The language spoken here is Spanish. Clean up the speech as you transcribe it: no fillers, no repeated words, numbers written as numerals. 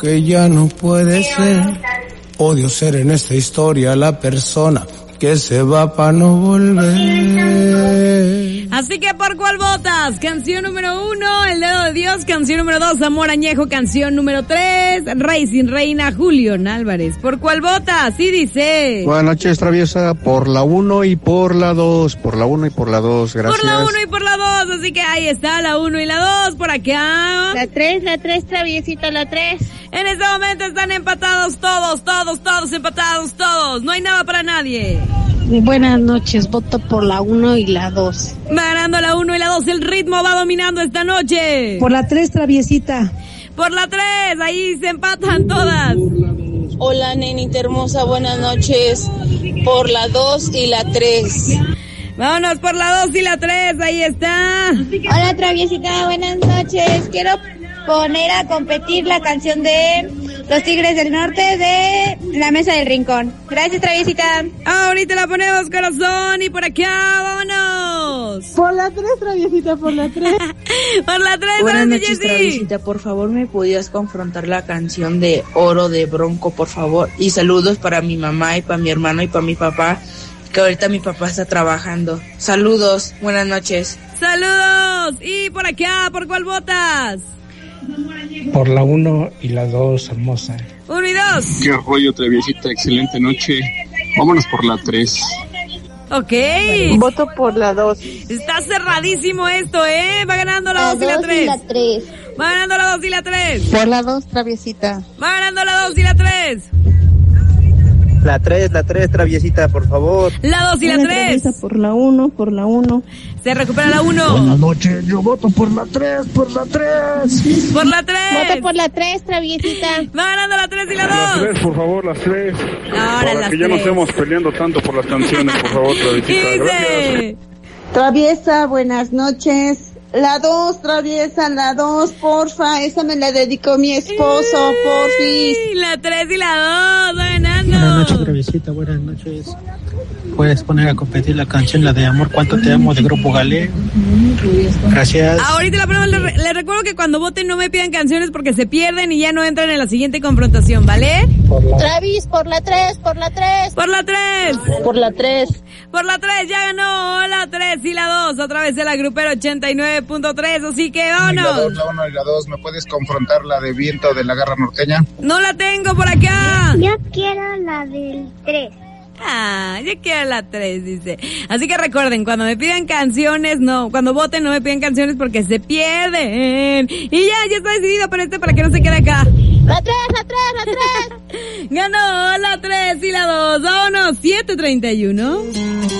que ya no puede ser. Odio ser en esta historia la persona que se va pa' no volver. Así que, ¿por cuál votas? Canción número 1, El Dedo de Dios. Canción número 2, Amor Añejo. Canción número 3, Rey sin Reina, Julián Álvarez. ¿Por cuál votas? Sí dice. Buenas noches, Traviesa. Por la 1 y por la 2. Por la 1 y por la 2, gracias. Por la 1 y por la 2. Así que ahí está la 1 y la 2. Por acá. La 3, Traviesita, la 3. En este momento están empatados todos empatados todos. No hay nada para nadie. Buenas noches, voto por la 1 y la 2. Va ganando la 1 y la 2, el ritmo va dominando esta noche. Por la 3, Traviesita. Por la 3, ahí se empatan todas. Hola, nenita hermosa, buenas noches. Por la 2 y la 3. Vámonos por la 2 y la 3, ahí está. Hola, Traviesita, buenas noches. Quiero poner a competir la canción de Los Tigres del Norte de La Mesa del Rincón. Gracias, Traviesita. Ahorita la ponemos, corazón, y por acá, vámonos. Por la 3, Traviesita, por la 3. Por la 3, buenas noches, Traviesita. Por favor, ¿me podías confrontar la canción de Oro de Bronco, por favor? Y saludos para mi mamá y para mi hermano y para mi papá, que ahorita mi papá está trabajando. Saludos, buenas noches. Saludos. Y por acá, ¿por cuál votas? Por la 1 y la 2, hermosa. 1 y 2. Qué rollo, Traviesita, excelente noche. Vámonos por la 3. Ok. Voto por la 2. Está cerradísimo esto, ¿eh? Va ganando la 2 y la 3. Va ganando la 2 y la 3. Por la 2, Traviesita. Va ganando la 2 y la 3. La 3, Traviesita, por favor. La 2 y la 3. Por la 1, por la 1. Se recupera la 1. Buenas noches, yo voto por la 3, por la 3. Por la 3. Voto por la 3, Traviesita. Va ganando la 3 y la 2. Las 3, por favor, las 3. Ahora para las que ya no 3. estemos peleando tanto por las canciones, por favor, Traviesita. Gracias. Traviesa, buenas noches. La 2, Traviesa, la 2, porfa. Esa me la dedicó mi esposo, porfis. La 3 y la 2, va ganando. Buenas noches, Traviesita, buenas noches. Puedes poner a competir la canción, la de Amor, Cuánto Te Amo, de Grupo Galé. Gracias. Ahorita la prueba, les recuerdo que cuando voten no me pidan canciones porque se pierden y ya no entran en la siguiente confrontación, ¿vale? Travis, por la 3, por la 3. Por la 3. Por la 3. Por la 3, ya ganó la 3 y la 2 a través de la Grupera 89.3, así que vámonos. La 1 y la 2, ¿me puedes confrontar la de Viento de la Garra Norteña? No la tengo por acá. Yo quiero la del 3. Yo quiero la 3, dice. Así que recuerden, cuando me pidan canciones, cuando voten no me pidan canciones porque se pierden. Y ya está decidido, pero para que no se quede acá. La 3, la 3, la 3. Ganó la 3 y la 2. Vámonos, 7:31.